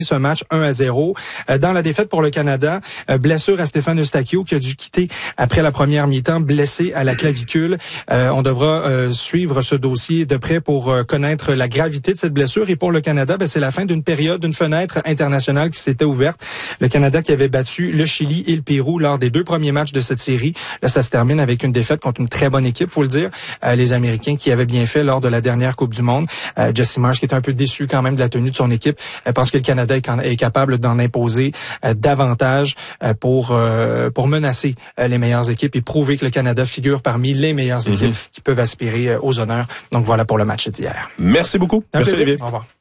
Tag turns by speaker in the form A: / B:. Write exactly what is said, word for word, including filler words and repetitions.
A: ce match un à zéro. Euh, dans la défaite pour le Canada, euh, blessure à Stéphane Eustáquio qui a dû quitter après la première mi-temps, blessé à la clavicule. Euh, on devra euh, suivre ce dossier de près pour euh, connaître la gravité de cette blessure. Et pour le Canada, ben, c'est la fin d'une période, d'une fenêtre internationale qui s'était ouverte. Le Canada qui avait battu le Chili et le Pérou lors des deux premiers matchs de cette série. Là, ça se termine avec une défaite contre une très bonne équipe, faut le dire. Euh, les Américains qui avaient bien fait lors de la dernière Coupe du Monde. Euh, Jesse Marsh qui est un peu déçu quand même de la tenue de son équipe. Euh, parce que le Canada est, est capable d'en imposer euh, davantage euh, pour euh, pour menacer euh, les meilleures équipes et prouver que le Canada figure parmi les meilleures équipes mm-hmm. qui peuvent aspirer euh, aux honneurs. Donc voilà pour le match d'hier.
B: Merci beaucoup.
A: Un
B: Merci
A: plaisir.
B: Olivier.
A: Au revoir.